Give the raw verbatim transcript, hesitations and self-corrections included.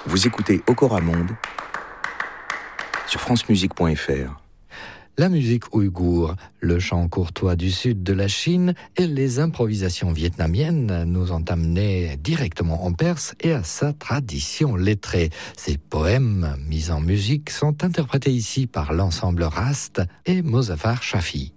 Vous écoutez Okora Monde sur francemusique point f r. La musique ouïghour, le chant courtois du sud de la Chine et les improvisations vietnamiennes nous ont amenés directement en Perse et à sa tradition lettrée. Ces poèmes mis en musique sont interprétés ici par l'ensemble Rast et Mozaffar Shafi.